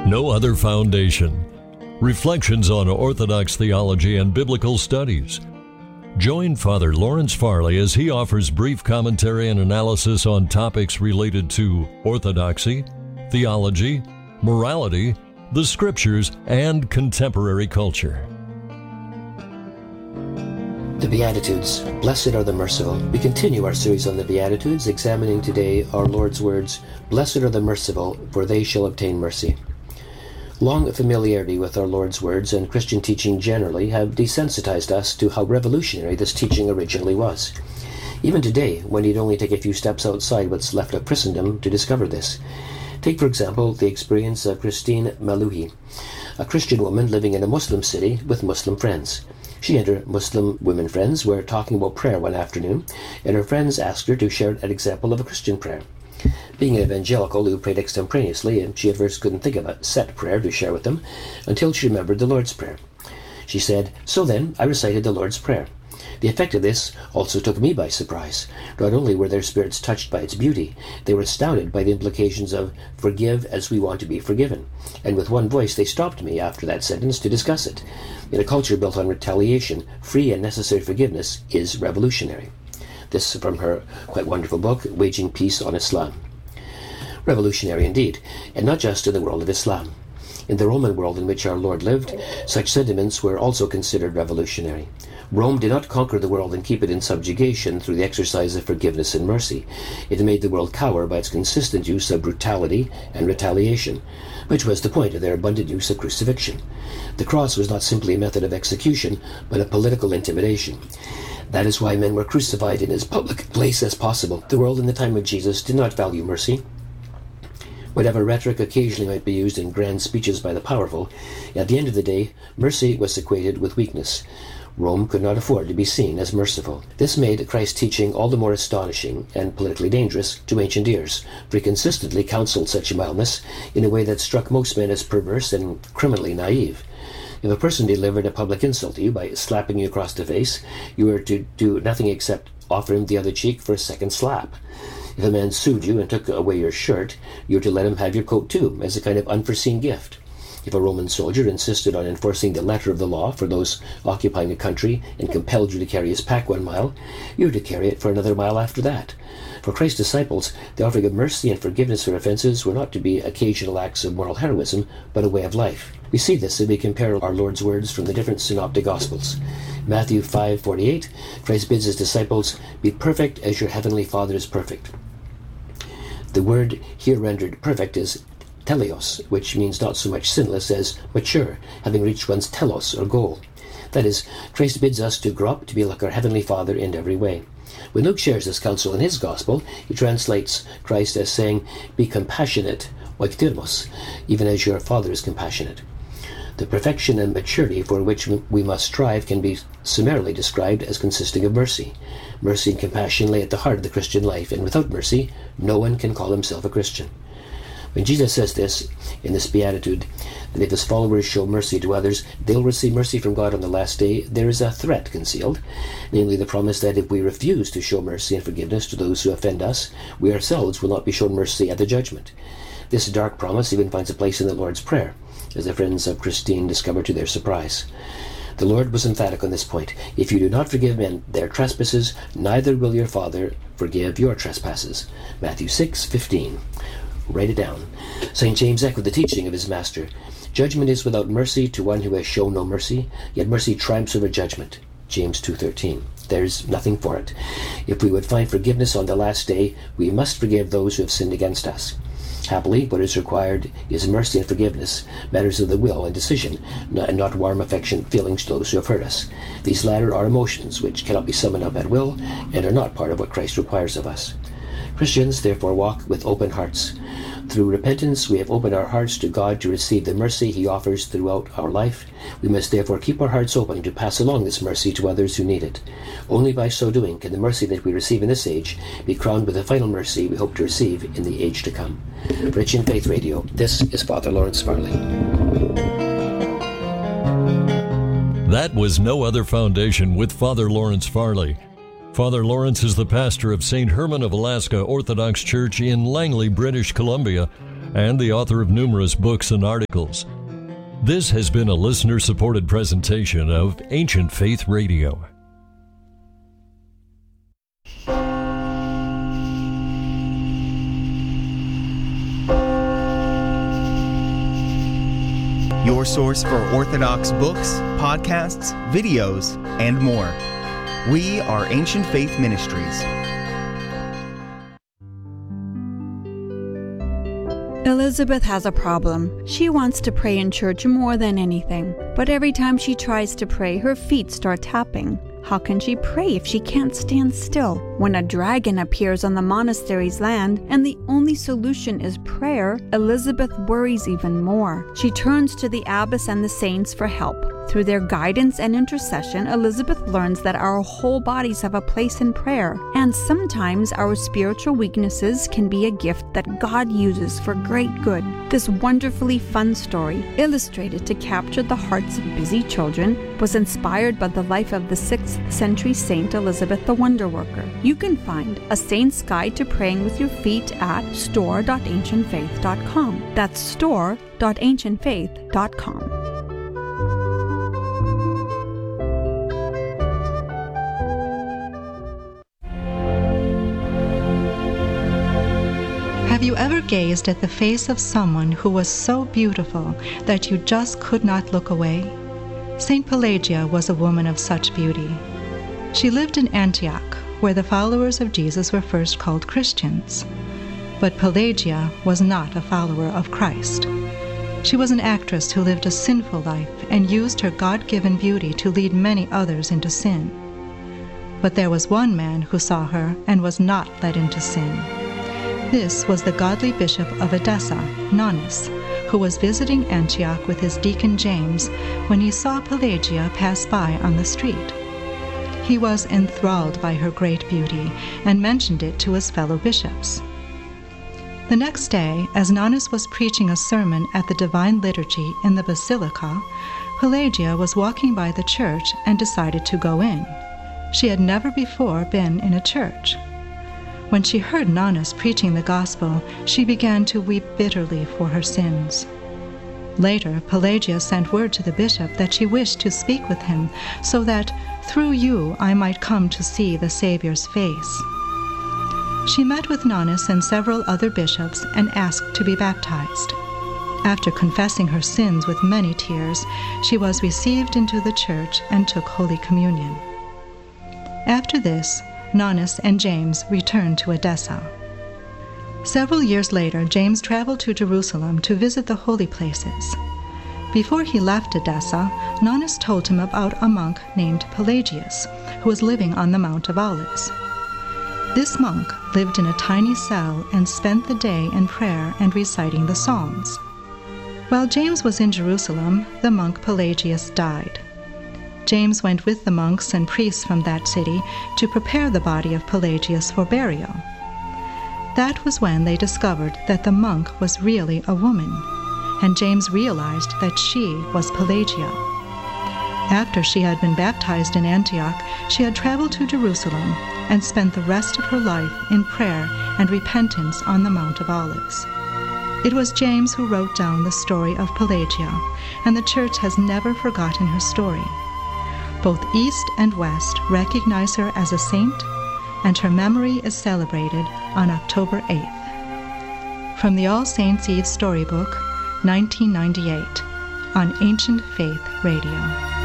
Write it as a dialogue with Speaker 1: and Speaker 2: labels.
Speaker 1: No Other Foundation. Reflections on Orthodox theology and biblical studies. Join Father Lawrence Farley as he offers brief commentary and analysis on topics related to orthodoxy, theology, morality, the scriptures, and contemporary culture.
Speaker 2: The Beatitudes. Blessed are the merciful. We continue our series on the Beatitudes, examining today our Lord's words, Blessed are the merciful, for they shall obtain mercy. Long familiarity with our Lord's words and Christian teaching generally have desensitized us to how revolutionary this teaching originally was. Even today, one need only take a few steps outside what's left of Christendom to discover this. Take, for example, the experience of Christine Malouhi, a Christian woman living in a Muslim city with Muslim friends. She and her Muslim women friends were talking about prayer one afternoon, and her friends asked her to share an example of a Christian prayer. Being an evangelical who prayed extemporaneously, she at first couldn't think of a set prayer to share with them until she remembered the Lord's Prayer. She said, "So then, I recited the Lord's Prayer. The effect of this also took me by surprise. Not only were their spirits touched by its beauty, they were astounded by the implications of forgive as we want to be forgiven. And with one voice they stopped me after that sentence to discuss it. In a culture built on retaliation, free and necessary forgiveness is revolutionary." This from her quite wonderful book, Waging Peace on Islam. Revolutionary indeed, and not just in the world of Islam. In the Roman world in which our Lord lived, such sentiments were also considered revolutionary. Rome did not conquer the world and keep it in subjugation through the exercise of forgiveness and mercy. It made the world cower by its consistent use of brutality and retaliation, which was the point of their abundant use of crucifixion. The cross was not simply a method of execution, but a political intimidation. That is why men were crucified in as public a place as possible. The world in the time of Jesus did not value mercy. Whatever rhetoric occasionally might be used in grand speeches by the powerful, at the end of the day, mercy was equated with weakness. Rome could not afford to be seen as merciful. This made Christ's teaching all the more astonishing and politically dangerous to ancient ears, for he consistently counseled such mildness in a way that struck most men as perverse and criminally naive. If a person delivered a public insult to you by slapping you across the face, you were to do nothing except offer him the other cheek for a second slap. If a man sued you and took away your shirt, you were to let him have your coat too, as a kind of unforeseen gift. If a Roman soldier insisted on enforcing the letter of the law for those occupying a country and compelled you to carry his pack 1 mile, you were to carry it for another mile after that. For Christ's disciples, the offering of mercy and forgiveness for offenses were not to be occasional acts of moral heroism, but a way of life. We see this if we compare our Lord's words from the different synoptic Gospels. Matthew 5:48, Christ bids his disciples, "Be perfect as your heavenly Father is perfect." The word here rendered perfect is teleos, which means not so much sinless as mature, having reached one's telos or goal. That is, Christ bids us to grow up to be like our Heavenly Father in every way. When Luke shares this counsel in his Gospel, he translates Christ as saying, "Be compassionate, oiktirmos, even as your Father is compassionate." The perfection and maturity for which we must strive can be summarily described as consisting of mercy. Mercy and compassion lay at the heart of the Christian life, and without mercy, no one can call himself a Christian. When Jesus says this, in this Beatitude, that if his followers show mercy to others, they'll receive mercy from God on the last day, there is a threat concealed, namely the promise that if we refuse to show mercy and forgiveness to those who offend us, we ourselves will not be shown mercy at the judgment. This dark promise even finds a place in the Lord's Prayer, as the friends of Christine discovered to their surprise. The Lord was emphatic on this point. If you do not forgive men their trespasses, neither will your Father forgive your trespasses. Matthew 6:15. Write it down. St. James echoed the teaching of his master. Judgment is without mercy to one who has shown no mercy, yet mercy triumphs over judgment. James 2:13. There's nothing for it. If we would find forgiveness on the last day, we must forgive those who have sinned against us. Happily, what is required is mercy and forgiveness, matters of the will and decision, and not warm affectionate feelings to those who have hurt us. These latter are emotions which cannot be summoned up at will and are not part of what Christ requires of us. Christians therefore walk with open hearts. Through repentance, we have opened our hearts to God to receive the mercy he offers throughout our life. We must therefore keep our hearts open to pass along this mercy to others who need it. Only by so doing can the mercy that we receive in this age be crowned with the final mercy we hope to receive in the age to come. Rich in Faith Radio, this is Father Lawrence Farley.
Speaker 1: That was No Other Foundation with Father Lawrence Farley. Father Lawrence is the pastor of St. Herman of Alaska Orthodox Church in Langley, British Columbia, and the author of numerous books and articles. This has been a listener-supported presentation of Ancient Faith Radio.
Speaker 3: Your source for Orthodox books, podcasts, videos, and more. We are Ancient Faith Ministries.
Speaker 4: Elizabeth has a problem. She wants to pray in church more than anything, but every time she tries to pray, her feet start tapping. How can she pray if she can't stand still? When a dragon appears on the monastery's land and the only solution is prayer, Elizabeth worries even more. She turns to the abbess and the saints for help. Through their guidance and intercession, Elizabeth learns that our whole bodies have a place in prayer, and sometimes our spiritual weaknesses can be a gift that God uses for great good. This wonderfully fun story, illustrated to capture the hearts of busy children, was inspired by the life of the 6th century Saint Elizabeth the Wonder Worker. You can find A Saint's Guide to Praying with Your Feet at store.ancientfaith.com. That's store.ancientfaith.com.
Speaker 5: Have you ever gazed at the face of someone who was so beautiful that you just could not look away? Saint Pelagia was a woman of such beauty. She lived in Antioch, where the followers of Jesus were first called Christians. But Pelagia was not a follower of Christ. She was an actress who lived a sinful life and used her God-given beauty to lead many others into sin. But there was one man who saw her and was not led into sin. This was the godly bishop of Edessa, Nonnus, who was visiting Antioch with his deacon James when he saw Pelagia pass by on the street. He was enthralled by her great beauty and mentioned it to his fellow bishops. The next day, as Nonnus was preaching a sermon at the Divine Liturgy in the Basilica, Pelagia was walking by the church and decided to go in. She had never before been in a church. When she heard Nonnus preaching the gospel, she began to weep bitterly for her sins. Later, Pelagia sent word to the bishop that she wished to speak with him, so that through you I might come to see the Savior's face. She met with Nonnus and several other bishops and asked to be baptized. After confessing her sins with many tears, she was received into the church and took Holy Communion. After this, Nonnus and James returned to Edessa. Several years later, James traveled to Jerusalem to visit the holy places. Before he left Edessa, Nonnus told him about a monk named Pelagius, who was living on the Mount of Olives. This monk lived in a tiny cell and spent the day in prayer and reciting the Psalms. While James was in Jerusalem, the monk Pelagius died. James went with the monks and priests from that city to prepare the body of Pelagius for burial. That was when they discovered that the monk was really a woman, and James realized that she was Pelagia. After she had been baptized in Antioch, she had traveled to Jerusalem and spent the rest of her life in prayer and repentance on the Mount of Olives. It was James who wrote down the story of Pelagia, and the Church has never forgotten her story. Both East and West recognize her as a saint, and her memory is celebrated on October 8th. From the All Saints' Eve Storybook, 1998, on Ancient Faith Radio.